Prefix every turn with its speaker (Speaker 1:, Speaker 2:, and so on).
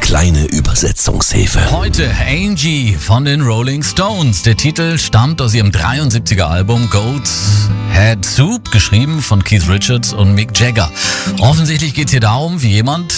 Speaker 1: kleine Übersetzungshilfe.
Speaker 2: Heute Angie von den Rolling Stones. Der Titel stammt aus ihrem 73er Album Goat's Head Soup, geschrieben von Keith Richards und Mick Jagger. Offensichtlich geht es hier darum, wie jemand